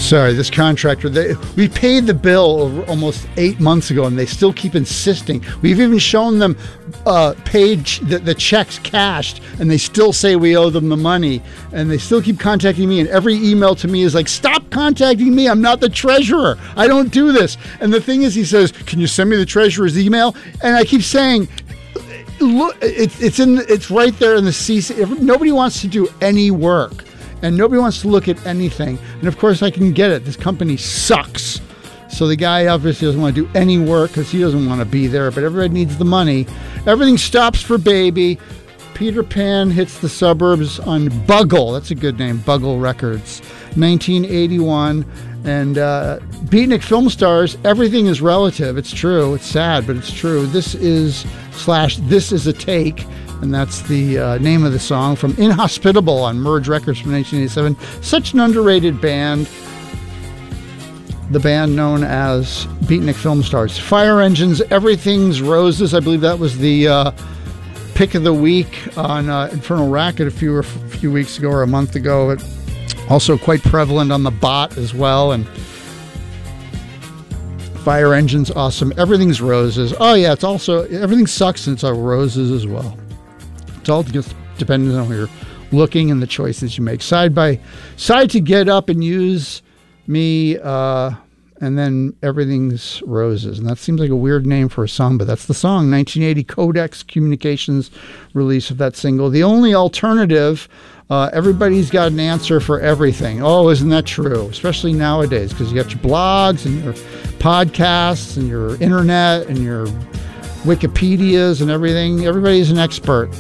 Sorry, this contractor, we paid the bill almost 8 months ago, and they still keep insisting. We've even shown them paid the checks cashed, and they still say we owe them the money, and they still keep contacting me, and every email to me is like, stop contacting me, I'm not the treasurer, I don't do this. And the thing is, he says, can you send me the treasurer's email? And I keep saying, look, it's right there in the CC. Nobody wants to do any work. And nobody wants to look at anything. And of course, I can get it. This company sucks. So the guy obviously doesn't want to do any work because he doesn't want to be there. But everybody needs the money. Everything stops for Baby. Peter Pan hits the suburbs on Buggle. That's a good name. Buggle Records. 1981. And Beatnik Film Stars, everything is relative. It's true. It's sad, but it's true. This is a take. And that's the name of the song from Inhospitable on Merge Records from 1987. Such an underrated band. The band known as Beatnik Film Stars. Fire Engines, Everything's Roses. I believe that was the pick of the week on Infernal Racket a few weeks ago or a month ago. But also quite prevalent on the Bot as well. And Fire Engines, awesome. Everything's Roses. Oh yeah, it's also, everything sucks and it's all roses as well. It's all just depending on where you're looking and the choices you make. Side to Get Up and Use Me, and then Everything's Roses. And that seems like a weird name for a song, but that's the song. 1980 Codex Communications release of that single. The Only Alternative, everybody's got an answer for everything. Oh, isn't that true? Especially nowadays, because you got your blogs and your podcasts and your internet and your Wikipedias and everything. Everybody's an expert.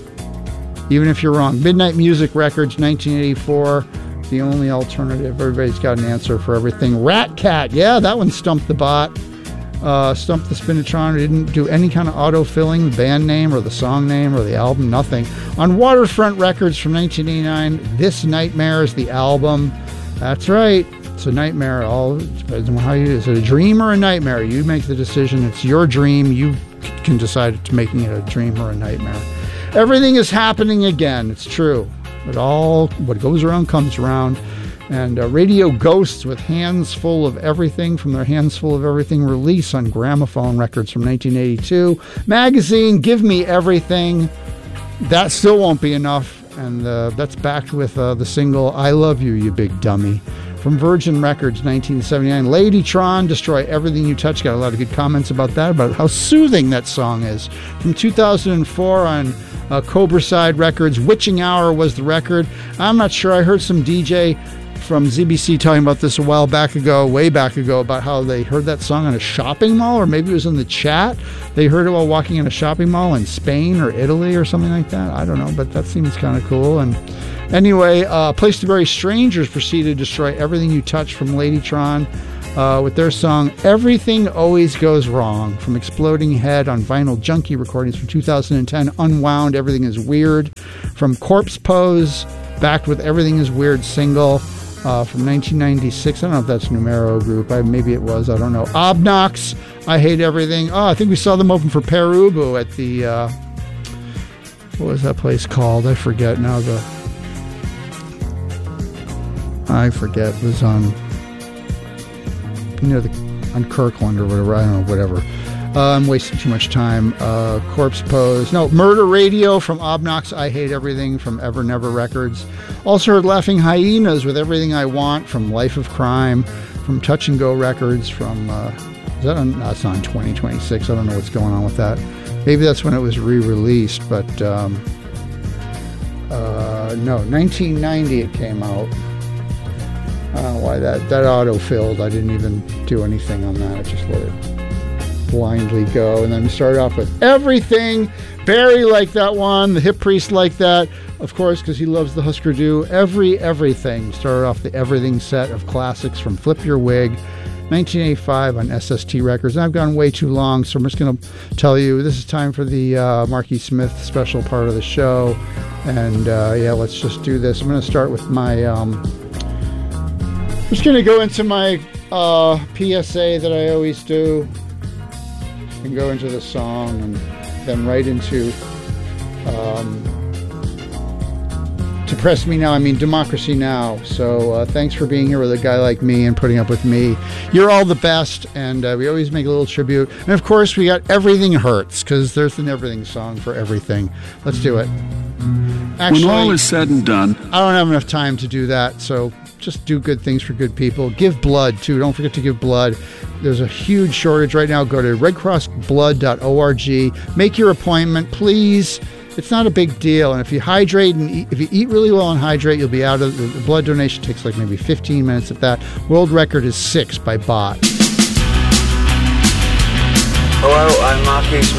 Even if you're wrong. Midnight Music Records, 1984. The Only Alternative. Everybody's got an answer for everything. Rat Cat. Yeah, that one stumped the bot. Stumped the Spinatron. Didn't do any kind of auto-filling, the band name or the song name or the album. Nothing. On Waterfront Records from 1989. This Nightmare is the album. That's right. It's a nightmare. All depends on how you. Is it a dream or a nightmare? You make the decision. It's your dream. You can decide to making it a dream or a nightmare. Everything is happening again. It's true. But all what goes around comes around. And Radio Ghosts with Hands Full of Everything from their Hands Full of Everything release on Gramophone Records from 1982. Magazine, Give Me Everything. That still won't be enough. And that's backed with the single I Love You, You Big Dummy. From Virgin Records, 1979. Ladytron, Destroy Everything You Touch. Got a lot of good comments about that, about how soothing that song is. From 2004 on Cobra Side Records, Witching Hour was the record. I'm not sure. I heard some DJ from ZBC talking about this way back ago, about how they heard that song in a shopping mall, or maybe it was in the chat. They heard it while walking in a shopping mall in Spain or Italy or something like that. I don't know, but that seems kind of cool. And anyway, Place to Bury Strangers proceeded to Destroy Everything You Touch from Ladytron with their song Everything Always Goes Wrong from Exploding Head on Vinyl Junkie recordings from 2010. Unwound, Everything Is Weird from Corpse Pose, backed with Everything Is Weird single from 1996. I don't know if that's Numero Group. Maybe it was. I don't know. Obnox, I Hate Everything. Oh, I think we saw them open for Perubu at the what was that place called? I forget now. It was on on Kirkland or whatever. I don't know, whatever. I'm wasting too much time. Corpse Pose. No, Murder Radio from Obnox. I Hate Everything from Ever Never Records. Also heard Laughing Hyenas with Everything I Want from Life of Crime. From Touch and Go Records. From is that on? No, it's on 2026. I don't know what's going on with that. Maybe that's when it was re-released, but no, 1990 it came out. I don't know why that auto-filled. I didn't even do anything on that. I just let it blindly go. And then we started off with Everything. Barry liked that one. The Hip Priest liked that, of course, because he loves the Husker Du. Everything. Started off the Everything set of classics from Flip Your Wig, 1985 on SST Records. And I've gone way too long, so I'm just going to tell you this is time for the Marky Smith special part of the show. And yeah, let's just do this. I'm going to start with my... I'm just going to go into my PSA that I always do and go into the song and then right into To Press Me Now, I mean Democracy Now! So thanks for being here with a guy like me and putting up with me. You're all the best, and we always make a little tribute. And of course, we got Everything Hurts, because there's an Everything song for everything. Let's do it. Actually, when all is said and done, I don't have enough time to do that, so just do good things for good people. Give blood, too. Don't forget to give blood. There's a huge shortage right now. Go to redcrossblood.org. Make your appointment, please. It's not a big deal. And if you hydrate and if you eat really well and hydrate, you'll be out of the blood donation. Takes like maybe 15 minutes at that. World record is 6 by bot. Hello, I'm Marquis